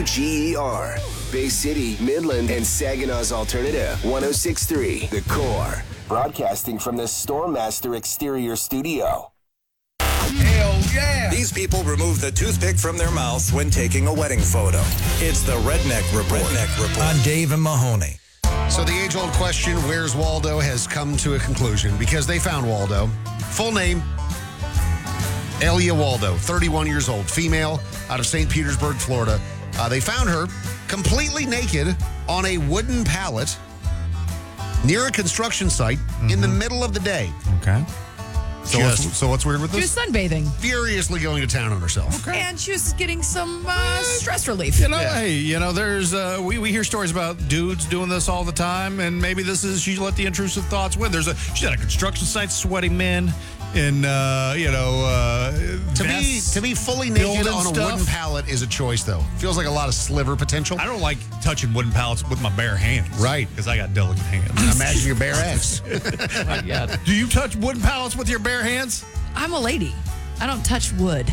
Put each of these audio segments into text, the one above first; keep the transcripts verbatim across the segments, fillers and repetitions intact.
G E R. Bay City, Midland, and Saginaw's Alternative. one oh six point three The Core. Broadcasting from the Stormmaster Exterior Studio. Hell yeah! These people remove the toothpick from their mouth when taking a wedding photo. It's the Redneck Report. Redneck Report on Dave and Mahoney. So the age-old question, where's Waldo, has come to a conclusion because they found Waldo. Full name, Elia Waldo, thirty-one years old, female, out of Saint Petersburg, Florida. Uh, they found her completely naked on a wooden pallet near a construction site mm-hmm. in the middle of the day. Okay. So Just, what's, so what's weird with She was this? sunbathing. Furiously going to town on herself. Okay. And she was getting some uh, stress relief. You know, Yeah. hey, you know, there's uh, we we hear stories about dudes doing this all the time, and maybe this is she let the intrusive thoughts win. There's a she's at a construction site, sweating men in uh, you know uh, To be vests, to be fully naked building on a stuff. wooden pallet is a choice, though. Feels like a lot of sliver potential. I don't like touching wooden pallets with my bare hands, Right. Because I got delicate hands. Imagine your bare ass. Yeah. Do you touch wooden pallets with your bare hands? I'm a lady. I don't touch wood.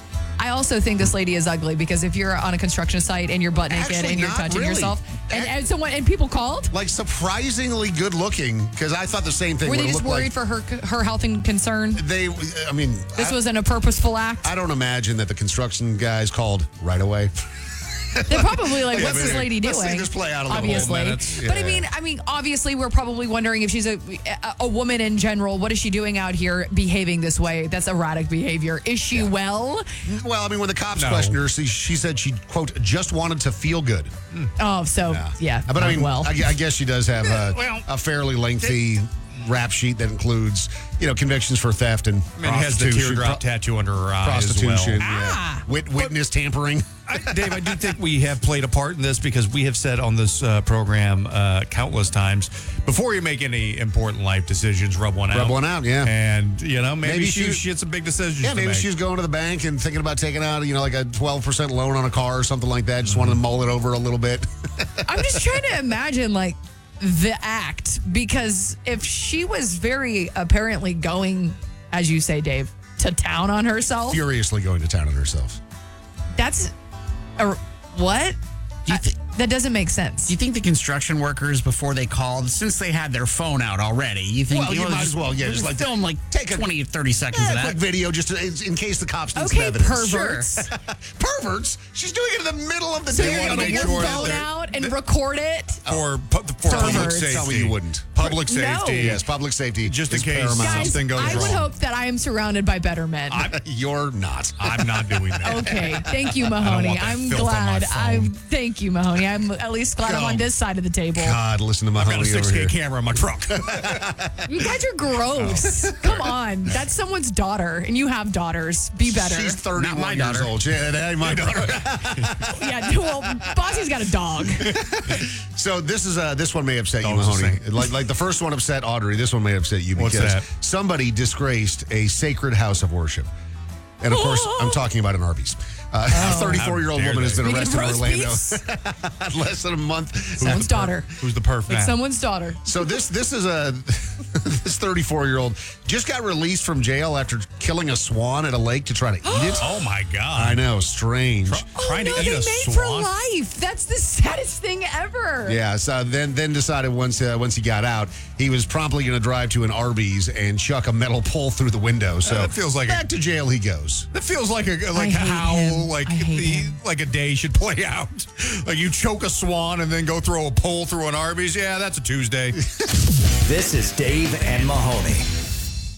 I also think this lady is ugly because if you're on a construction site and you're butt naked Actually, and you're not touching really. yourself, and, Ac- and someone and people called, Like surprisingly good looking, because I thought the same thing. were what they it just looked worried like. for her her health and concern? They, I mean, This I, wasn't a purposeful act. I don't imagine that the construction guys called right away. They're probably like, Yeah, "What's but this lady let's doing?" see this play out a little obviously, minutes. but I Yeah. mean, I mean, obviously, we're probably wondering if she's a a, a woman in general. What is she doing out here, behaving this way? That's erratic behavior. Is she well? Well, I mean, when the cops No. questioned her, she, she said she, quote, just wanted to feel good. Oh, so yeah, But I mean, well, I, gu- I guess she does have a, Well, a fairly lengthy rap sheet that includes, you know, convictions for theft and I mean, it has the prostitution, teardrop pro- tattoo under her eye prostitution, as well. yeah. Ah. Wit- witness tampering. I, Dave, I do think we have played a part in this because we have said on this uh, program uh, countless times, before you make any important life decisions, rub one out. Rub one out, yeah. And, you know, maybe, Maybe she, she- she had some big decisions Yeah, to maybe make. she was going to the bank and thinking about taking out, you know, like a twelve percent loan on a car or something like that. Just wanted to mull it over a little bit. I'm just trying to imagine like the act because if she was very apparently going, as you say, Dave, to town on herself, Furiously going to town on herself. that's a what? Do you thi- I- that doesn't make sense. Do you think the construction workers, before they called, since they had their phone out already, you think Well, you know, might just- as well, yeah, just like film like take a- twenty, thirty seconds Yeah, of a quick that. video just to, in case the cops need some Okay, evidence. perverts. Perverts? She's doing it in the middle of the So day. you're on gonna a get your wooden phone pallet. out and record it? For, pu- for public Perverts. safety. Tell me you wouldn't. Public No. safety. Yes, public safety. Just in is case paramount. Guys, something goes I would wrong. hope that I am surrounded by better men. You're not. I'm not doing that. Okay, thank you, Mahoney. want that I'm filth on my glad. phone. I'm thank you, Mahoney. I'm at least glad I'm God. on this side of the table. God, listen to I've got a Mahoney over six K here. camera in my truck. You guys are gross. Come on, that's someone's daughter, and you have daughters. Be better. She's thirty-one Not my years daughter. old. Yeah, that ain't my daughter. Yeah, well, Bossy's got a dog. So this is uh, this one may upset you, Dogs the Mahoney. same. Like like the first one upset Audrey. This one may upset you What's because that? somebody disgraced a sacred house of worship. And of course, I'm talking about an Arby's. Uh, a thirty-four-year-old How dare woman has they. been Making arrested in roast Orlando. beefs? Less than a month. Someone's daughter. Who's the perf It's now? someone's daughter. So this this is a this thirty-four-year-old just got released from jail after killing a swan at a lake to try to eat it. Oh, my God. I know, strange. Try- Trying oh, no, to eat they a made swan? for life. That's the saddest thing ever. Yeah, so then then decided once uh, once he got out, he was promptly going to drive to an Arby's and chuck a metal pole through the window. So that feels like a- back to jail he goes. That feels like a like I hate how him. like I hate the him. like a day should play out. Like you choke a swan and then go throw a pole through an Arby's. Yeah, that's a Tuesday. This is Dave and Mahoney.